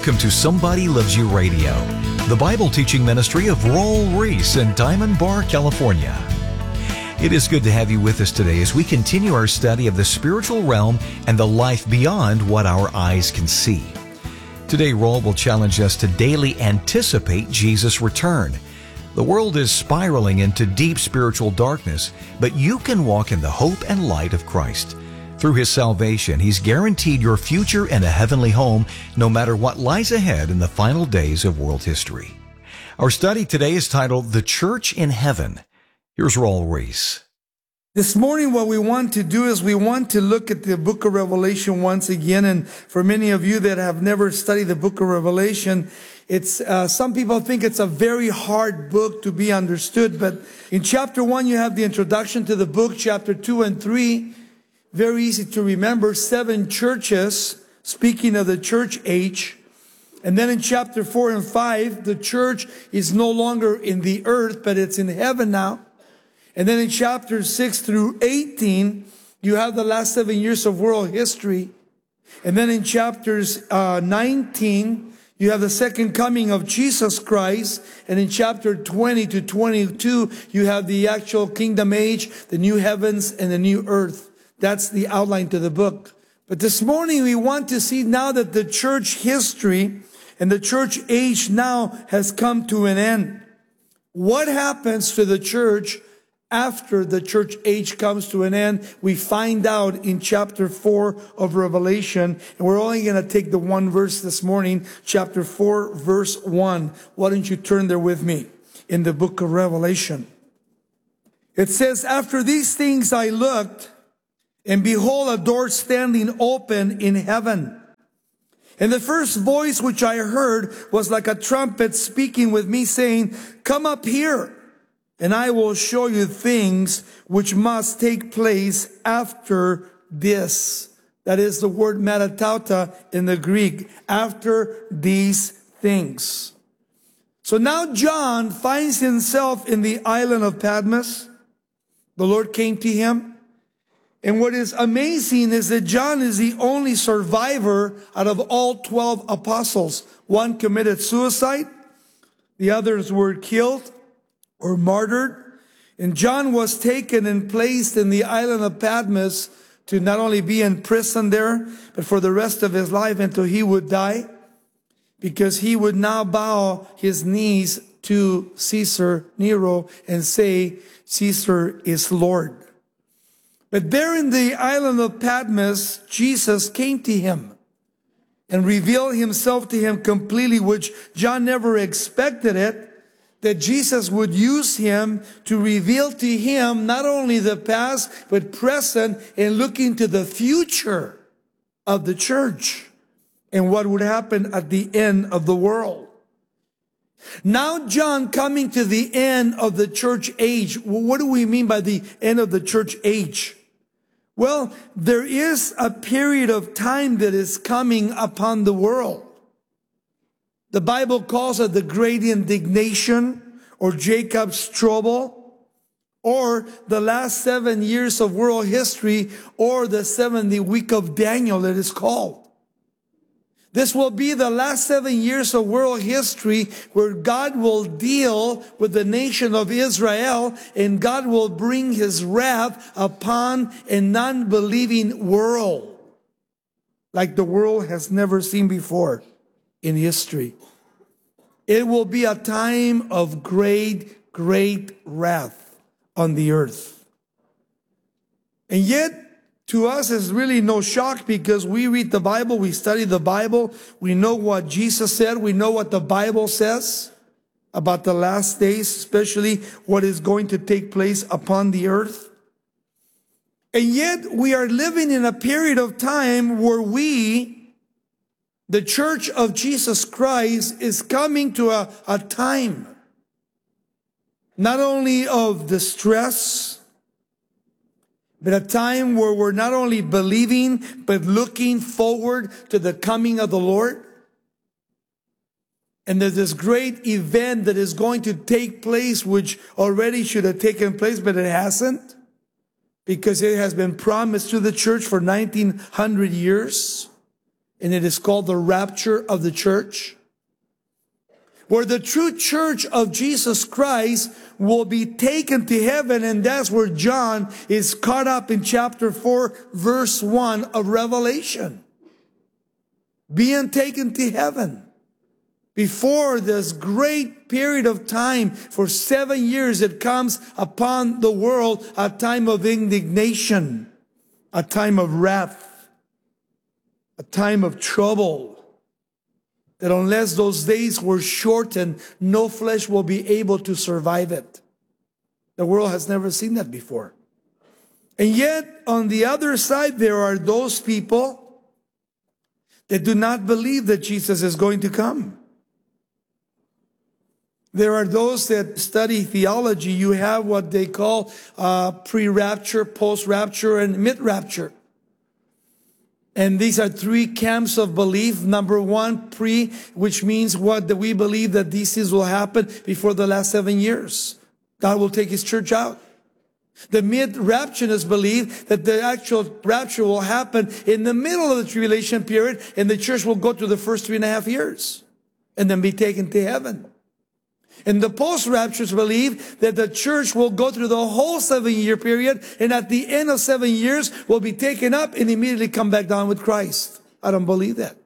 Welcome to Somebody Loves You Radio, the Bible teaching ministry of Raul Ries in Diamond Bar, California. It is good to have you with us today as we continue our study of the spiritual realm and the life beyond what our eyes can see. Today, Raul will challenge us to daily anticipate Jesus' return. The world is spiraling into deep spiritual darkness, but you can walk in the hope and light of Christ. Through His salvation, He's guaranteed your future in a heavenly home, no matter what lies ahead in the final days of world history. Our study today is titled, The Church in Heaven. Here's Raul Ries. This morning, what we want to do is we want to look at the book of Revelation once again. And for many of you that have never studied the book of Revelation, it's some people think it's a very hard book to be understood. But in chapter 1, you have the introduction to the book. Chapter 2 and 3, very easy to remember, 7 churches, speaking of the church age. And then in chapter 4 and 5, the church is no longer in the earth, but it's in heaven now. And then in chapters 6 through 18, you have the last 7 years of world history. And then in chapters 19, you have the second coming of Jesus Christ. And in chapter 20 to 22, you have the actual kingdom age, the new heavens and the new earth. That's the outline to the book. But this morning, we want to see now that the church history and the church age now has come to an end. What happens to the church after the church age comes to an end? We find out in chapter 4 of Revelation. And we're only going to take the one verse this morning, chapter 4, verse 1. Why don't you turn there with me in the book of Revelation? It says, "After these things I looked, and behold, a door standing open in heaven. And the first voice which I heard was like a trumpet speaking with me, saying, 'Come up here, and I will show you things which must take place after this.'" That is the word metatauta in the Greek. After these things. So now John finds himself in the island of Patmos. The Lord came to him. And what is amazing is that John is the only survivor out of all 12 apostles. One committed suicide. The others were killed or martyred. And John was taken and placed in the island of Patmos to not only be in prison there, but for the rest of his life until he would die. Because he would now bow his knees to Caesar Nero and say, "Caesar is Lord." But there in the island of Patmos, Jesus came to him and revealed himself to him completely, which John never expected it, that Jesus would use him to reveal to him not only the past, but present, and looking to the future of the church and what would happen at the end of the world. Now John coming to the end of the church age. What do we mean by the end of the church age? Well, there is a period of time that is coming upon the world. The Bible calls it the great indignation, or Jacob's trouble, or the last 7 years of world history, or the 70th week of Daniel it is called. This will be the last 7 years of world history where God will deal with the nation of Israel, and God will bring His wrath upon a non-believing world like the world has never seen before in history. It will be a time of great, great wrath on the earth. And yet, to us, it's really no shock because we read the Bible, we study the Bible, we know what Jesus said, we know what the Bible says about the last days, especially what is going to take place upon the earth. And yet, we are living in a period of time where we, the Church of Jesus Christ, is coming to a time not only of distress, but a time where we're not only believing, but looking forward to the coming of the Lord. And there's this great event that is going to take place, which already should have taken place, but it hasn't, because it has been promised to the church for 1900 years. and it is called the rapture of the church, where the true church of Jesus Christ will be taken to heaven, and that's where John is caught up in chapter 4, verse 1 of Revelation. Being taken to heaven before this great period of time for 7 years it comes upon the world, a time of indignation, a time of wrath, a time of trouble. That unless those days were shortened, no flesh will be able to survive it. The world has never seen that before. And yet, on the other side, there are those people that do not believe that Jesus is going to come. There are those that study theology. You have what they call pre-rapture, post-rapture, and mid-rapture. And these are three camps of belief. Number one, pre, which means what? That we believe that these things will happen before the last 7 years. God will take his church out. The mid-rapturists believe that the actual rapture will happen in the middle of the tribulation period, and the church will go through the first 3.5 years and then be taken to heaven. And the post-rapturists believe that the church will go through the whole 7-year period, and at the end of 7 years will be taken up and immediately come back down with Christ. I don't believe that.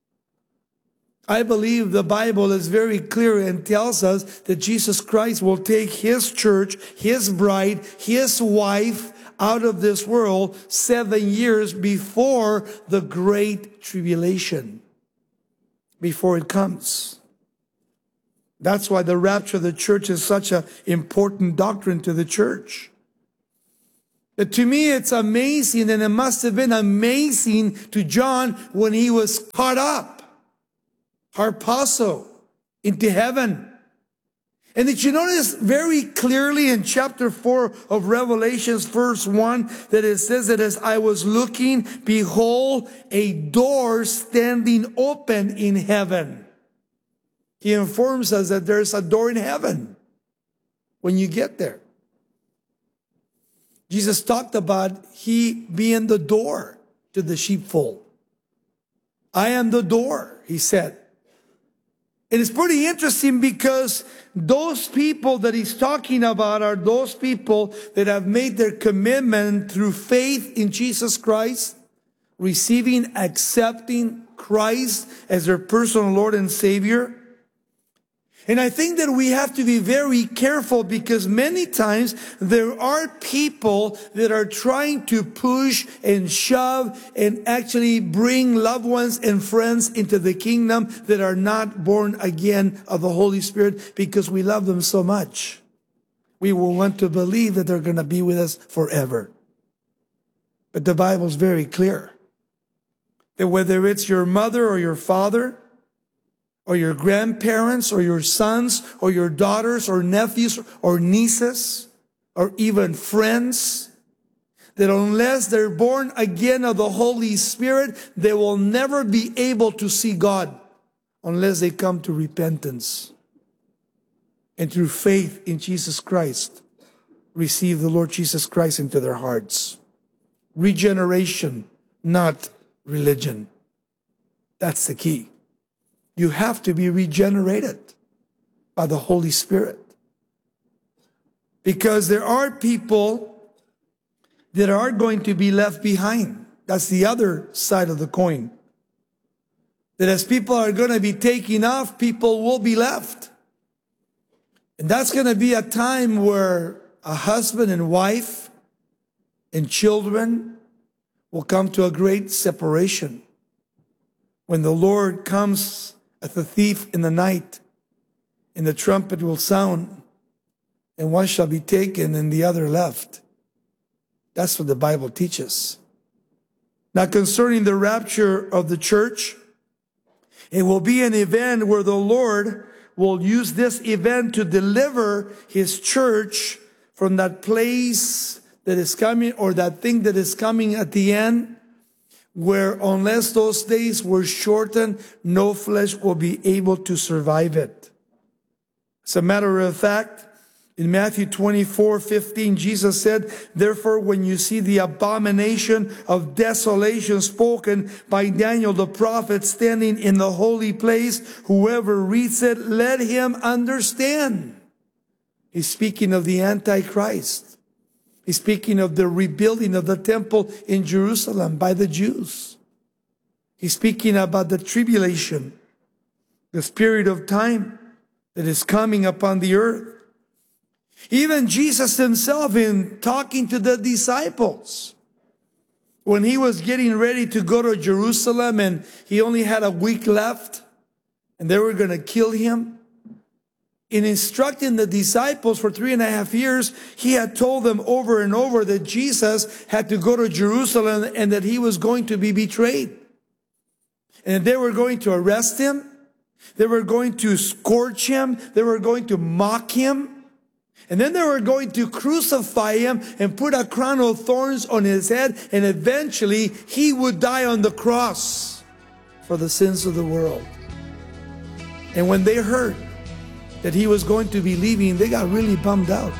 I believe the Bible is very clear and tells us that Jesus Christ will take his church, his bride, his wife out of this world 7 years before the great tribulation, before it comes. That's why the rapture of the church is such an important doctrine to the church. But to me, it's amazing, and it must have been amazing to John when he was caught up, harpazo, into heaven. And did you notice very clearly in chapter 4 of Revelations, verse 1, that it says that as I was looking, behold, a door standing open in heaven. He informs us that there's a door in heaven when you get there. Jesus talked about he being the door to the sheepfold. I am the door, he said. And it's pretty interesting because those people that he's talking about are those people that have made their commitment through faith in Jesus Christ, receiving, accepting Christ as their personal Lord and Savior. And I think that we have to be very careful because many times there are people that are trying to push and shove and actually bring loved ones and friends into the kingdom that are not born again of the Holy Spirit because we love them so much. We will want to believe that they're going to be with us forever. But the Bible is very clear that whether it's your mother or your father, or your grandparents, or your sons, or your daughters, or nephews, or nieces, or even friends, that unless they're born again of the Holy Spirit, they will never be able to see God unless they come to repentance and through faith in Jesus Christ, receive the Lord Jesus Christ into their hearts. Regeneration, not religion. That's the key. You have to be regenerated by the Holy Spirit. Because there are people that are going to be left behind. That's the other side of the coin. That as people are going to be taken off, people will be left. And that's going to be a time where a husband and wife and children will come to a great separation. When the Lord comes as a thief in the night, and the trumpet will sound, and one shall be taken and the other left. That's what the Bible teaches. Now, concerning the rapture of the church, it will be an event where the Lord will use this event to deliver his church from that place that is coming, or that thing that is coming at the end, where unless those days were shortened, no flesh will be able to survive it. As a matter of fact, In Matthew 24:15, Jesus said, therefore, when you see the abomination of desolation spoken by Daniel the prophet standing in the holy place, whoever reads it, let him understand. He's speaking of the Antichrist. He's speaking of the rebuilding of the temple in Jerusalem by the Jews. He's speaking about the tribulation, the period of time that is coming upon the earth. Even Jesus himself, in talking to the disciples, when he was getting ready to go to Jerusalem and he only had a week left and they were going to kill him, in instructing the disciples for 3.5 years, he had told them over and over that Jesus had to go to Jerusalem and that he was going to be betrayed. And they were going to arrest him. They were going to scourge him. They were going to mock him. And then they were going to crucify him and put a crown of thorns on his head. And eventually he would die on the cross for the sins of the world. And when they heard that he was going to be leaving, they got really bummed out.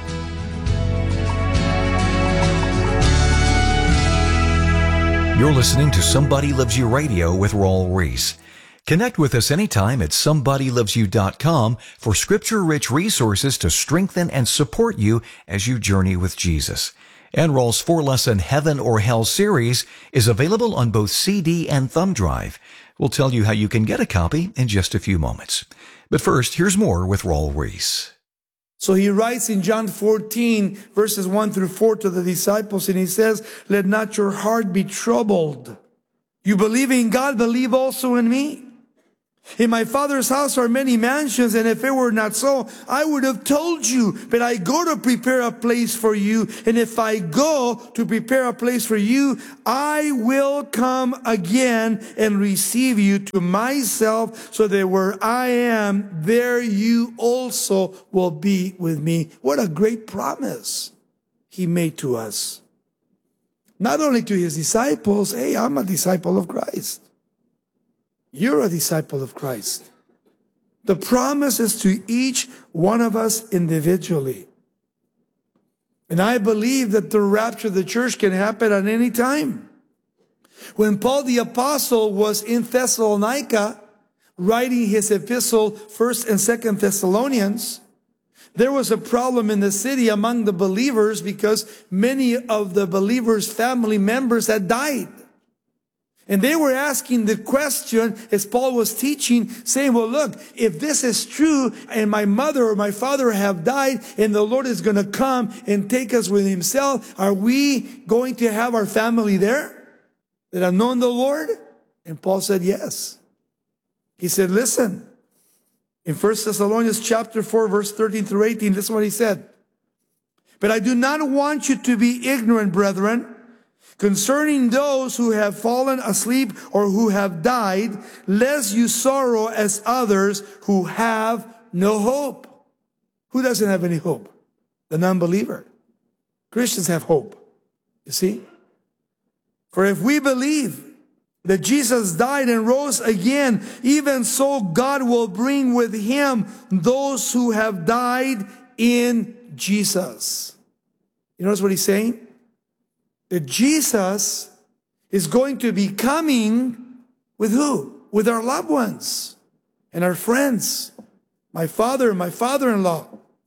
You're listening to Somebody Loves You Radio with Raul Ries. Connect with us anytime at somebodylovesyou.com for scripture-rich resources to strengthen and support you as you journey with Jesus. And Raul's 4-lesson Heaven or Hell series is available on both CD and thumb drive. We'll tell you how you can get a copy in just a few moments. But first, here's more with Raul Ries. So he writes in John 14, verses 1 through 4 to the disciples, and he says, let not your heart be troubled. You believe in God, believe also in me. In my Father's house are many mansions, and if it were not so, I would have told you. But I go to prepare a place for you. And if I go to prepare a place for you, I will come again and receive you to myself, so that where I am, there you also will be with me. What a great promise he made to us. Not only to his disciples, hey, I'm a disciple of Christ. You're a disciple of Christ. The promise is to each one of us individually. And I believe that the rapture of the church can happen at any time. When Paul the Apostle was in Thessalonica, writing his epistle, 1st and 2nd Thessalonians, there was a problem in the city among the believers because many of the believers' family members had died. And they were asking the question, as Paul was teaching, saying, well, look, if this is true and my mother or my father have died and the Lord is going to come and take us with himself, are we going to have our family there that have known the Lord? And Paul said, yes. He said, listen, in 1 Thessalonians chapter 4, verse 13 through 18, this is what he said. But I do not want you to be ignorant, brethren, concerning those who have fallen asleep or who have died, lest you sorrow as others who have no hope. Who doesn't have any hope? The non-believer. Christians have hope. You see? For if we believe that Jesus died and rose again, even so God will bring with him those who have died in Jesus. You notice what he's saying? That Jesus is going to be coming with who? With our loved ones and our friends. My father, my father-in-law,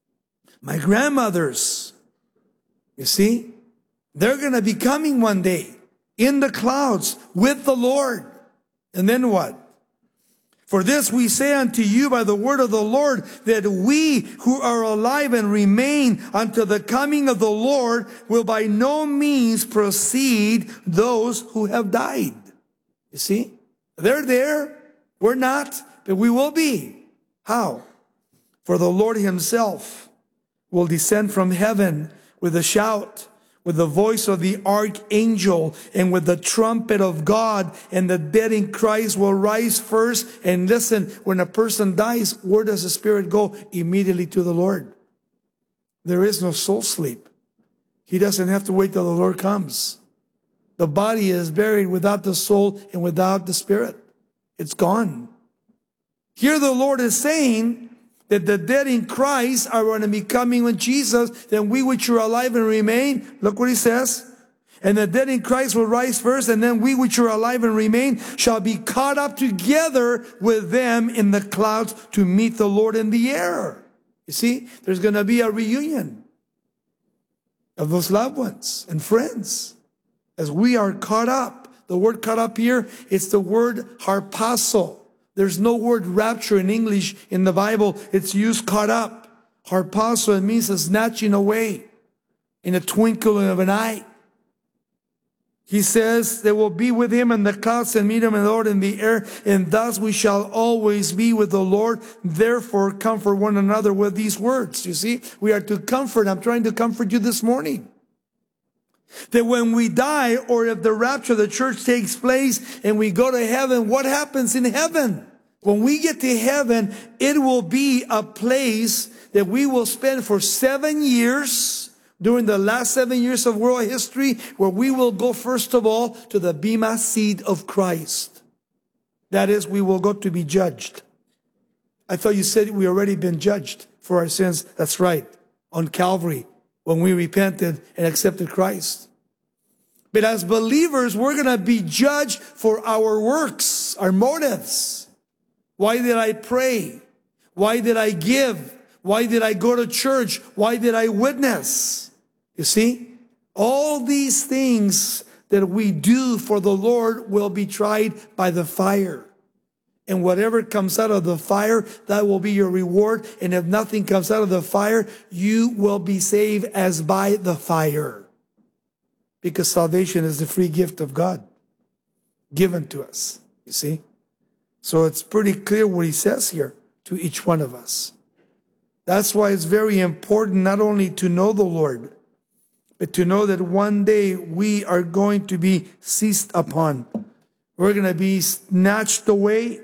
my grandmothers. You see? They're going to be coming one day in the clouds with the Lord. And then what? For this we say unto you by the word of the Lord, that we who are alive and remain until the coming of the Lord will by no means precede those who have died. You see? They're there. We're not, but we will be. How? For the Lord himself will descend from heaven with a shout, with the voice of the archangel, and with the trumpet of God, and the dead in Christ will rise first. And listen, when a person dies, where does the spirit go? Immediately to the Lord. There is no soul sleep. He doesn't have to wait till the Lord comes. The body is buried without the soul and without the spirit. It's gone. Here the Lord is saying that the dead in Christ are going to be coming with Jesus, then we which are alive and remain, look what he says, and the dead in Christ will rise first, and then we which are alive and remain shall be caught up together with them in the clouds to meet the Lord in the air. You see, there's going to be a reunion of those loved ones and friends as we are caught up. The word caught up here, it's the word harpazo. There's no word rapture in English in the Bible. It's used caught up. Harpazo, it means a snatching away in a twinkling of an eye. He says they will be with him in the clouds and meet him in the Lord in the air, and thus we shall always be with the Lord. Therefore, comfort one another with these words. You see, we are to comfort. I'm trying to comfort you this morning. That when we die, or if the rapture of the church takes place and we go to heaven, what happens in heaven? When we get to heaven, it will be a place that we will spend for 7 years during the last 7 years of world history, where we will go first of all to the Bema seat of Christ. That is, we will go to be judged. I thought you said we already been judged for our sins. That's right, on Calvary, when we repented and accepted Christ. But as believers, we're going to be judged for our works, our motives. Why did I pray? Why did I give? Why did I go to church? Why did I witness? You see, all these things that we do for the Lord will be tried by the fire. And whatever comes out of the fire, that will be your reward. And if nothing comes out of the fire, you will be saved as by the fire. Because salvation is the free gift of God given to us, you see. So it's pretty clear what he says here to each one of us. That's why it's very important not only to know the Lord, but to know that one day we are going to be seized upon. We're going to be snatched away